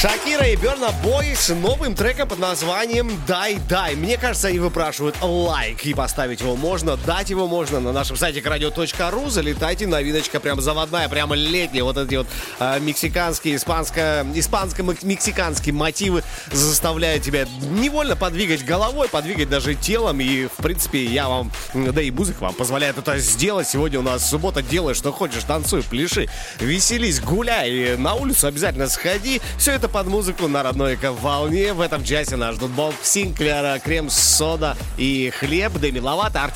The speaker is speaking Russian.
Шакира и Burna Boy с новым треком под названием «Дай, дай». Мне кажется, они выпрашивают лайк, и поставить его можно, дать его можно на нашем сайте radio.ru. Залетайте, новиночка прям заводная, прямо летняя. Вот эти вот мексиканские, испанско-мексиканские мотивы заставляют тебя невольно подвигать головой, подвигать даже телом. И, в принципе, я вам, да и музыка вам позволяет это сделать. Сегодня у нас суббота, делай, что хочешь, танцуй, пляши, веселись, гуляй, на улицу обязательно сходи. Все это под музыку на родной волне. В этом часе нас ждут Болт Синклера, Крем Сода и Хлеб, Деми Ловато,